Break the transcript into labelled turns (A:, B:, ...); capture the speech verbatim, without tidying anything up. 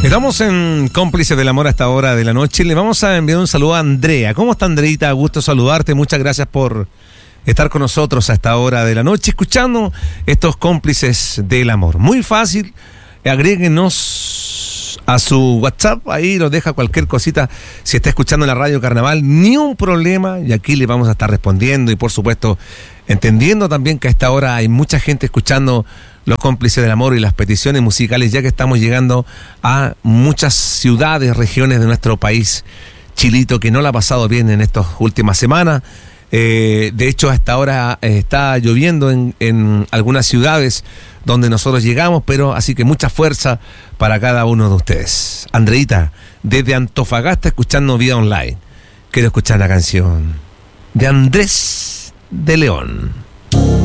A: Estamos en Cómplices del Amor a esta hora de la noche. Le vamos a enviar un saludo a Andrea. ¿Cómo está, Andreita? Gusto saludarte. Muchas gracias por estar con nosotros a esta hora de la noche, escuchando estos Cómplices del Amor. Muy fácil. Agréguenos a su WhatsApp. Ahí nos deja cualquier cosita. Si está escuchando la radio Carnaval, ni un problema. Y aquí le vamos a estar respondiendo. Y por supuesto, entendiendo también que a esta hora hay mucha gente escuchando los Cómplices del Amor y las peticiones musicales, ya que estamos llegando a muchas ciudades, regiones de nuestro país chilito, que no la ha pasado bien en estas últimas semanas. Eh, de hecho, hasta ahora eh, está lloviendo en, en algunas ciudades donde nosotros llegamos, pero así que mucha fuerza para cada uno de ustedes. Andreita, desde Antofagasta, escuchando Vida Online, quiero escuchar la canción de Andrés de León.